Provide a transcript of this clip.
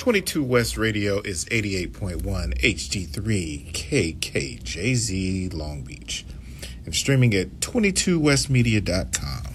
22 West Radio is 88.1 HD3 KKJZ Long Beach. And streaming at 22westmedia.com.